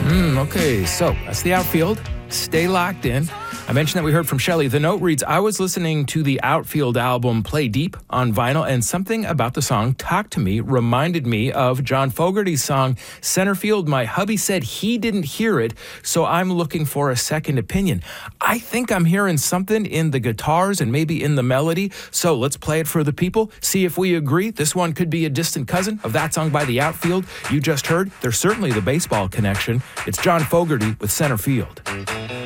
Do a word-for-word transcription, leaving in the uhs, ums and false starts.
Mm, okay, so that's the outfield. Stay locked in. I mentioned that we heard from Shelley. The note reads, I was listening to the Outfield album Play Deep on vinyl, and something about the song Talk to Me reminded me of John Fogerty's song Centerfield. My hubby said he didn't hear it, so I'm looking for a second opinion. I think I'm hearing something in the guitars and maybe in the melody, so let's play it for the people, see if we agree. This one could be a distant cousin of that song by the Outfield you just heard. There's certainly the baseball connection. It's John Fogerty with Centerfield.